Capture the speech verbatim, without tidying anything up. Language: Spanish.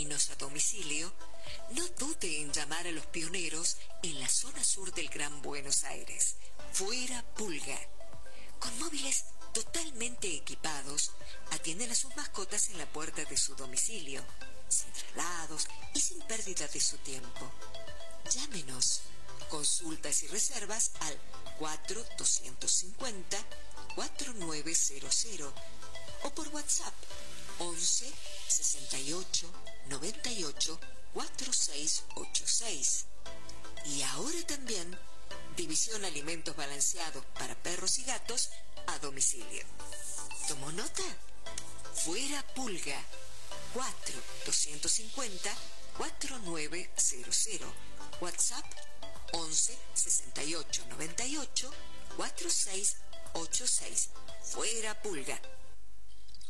caninos a domicilio, no dude en llamar a los pioneros en la zona sur del Gran Buenos Aires, Fuera Pulga. Con móviles totalmente equipados, atienden a sus mascotas en la puerta de su domicilio, sin traslados y sin pérdida de su tiempo. Llámenos. Consultas y reservas al cuatro dos cinco cero, cuatro nueve cero cero o por WhatsApp once sesenta y ocho noventa y ocho cuarenta y seis ochenta y seis. Y ahora también división alimentos balanceados para perros y gatos a domicilio. ¿Tomó nota? Fuera Pulga. cuatro dos cinco cero, cuatro nueve cero cero. WhatsApp once sesenta y ocho noventa y ocho cuarenta y seis ochenta y seis. Fuera Pulga.